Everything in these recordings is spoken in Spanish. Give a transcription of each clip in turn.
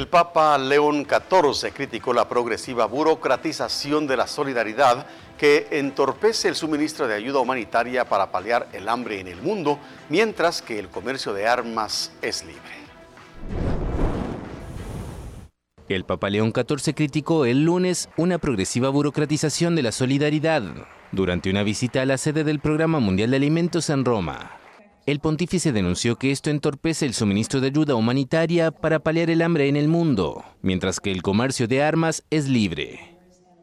El Papa León XIV criticó la progresiva burocratización de la solidaridad que entorpece el suministro de ayuda humanitaria para paliar el hambre en el mundo, mientras que el comercio de armas es libre. El Papa León XIV criticó el lunes una progresiva burocratización de la solidaridad durante una visita a la sede del Programa Mundial de Alimentos en Roma. El pontífice denunció que esto entorpece el suministro de ayuda humanitaria para paliar el hambre en el mundo, mientras que el comercio de armas es libre.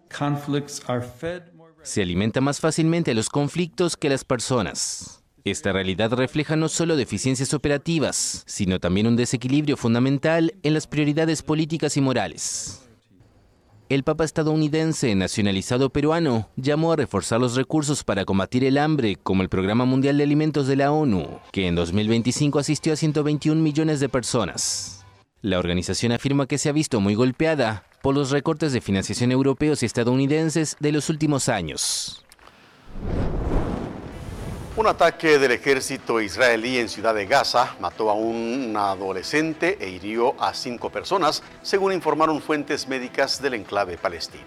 Se alimenta más fácilmente a los conflictos que a las personas. Esta realidad refleja no solo deficiencias operativas, sino también un desequilibrio fundamental en las prioridades políticas y morales. El Papa estadounidense nacionalizado peruano llamó a reforzar los recursos para combatir el hambre, como el Programa Mundial de Alimentos de la ONU, que en 2025 asistió a 121 millones de personas. La organización afirma que se ha visto muy golpeada por los recortes de financiación europeos y estadounidenses de los últimos años. Un ataque del ejército israelí en Ciudad de Gaza mató a un adolescente e hirió a 5 personas, según informaron fuentes médicas del enclave palestino.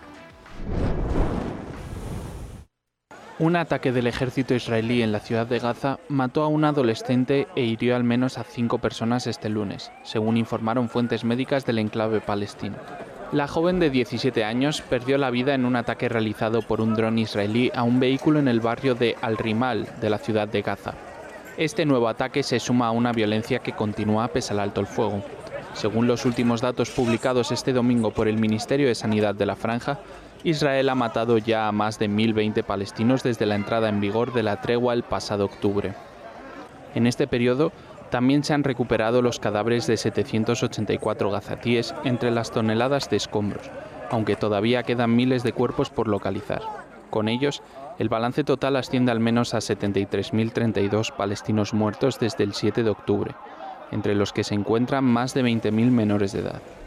Un ataque del ejército israelí en la ciudad de Gaza mató a un adolescente e hirió al menos a 5 personas este lunes, según informaron fuentes médicas del enclave palestino. La joven de 17 años perdió la vida en un ataque realizado por un dron israelí a un vehículo en el barrio de Al-Rimal de la ciudad de Gaza. Este nuevo ataque se suma a una violencia que continúa pese al alto el fuego. Según los últimos datos publicados este domingo por el Ministerio de Sanidad de la Franja, Israel ha matado ya a más de 1.020 palestinos desde la entrada en vigor de la tregua el pasado octubre. En este periodo, también se han recuperado los cadáveres de 784 gazatíes entre las toneladas de escombros, aunque todavía quedan miles de cuerpos por localizar. Con ellos, el balance total asciende al menos a 73.032 palestinos muertos desde el 7 de octubre, entre los que se encuentran más de 20.000 menores de edad.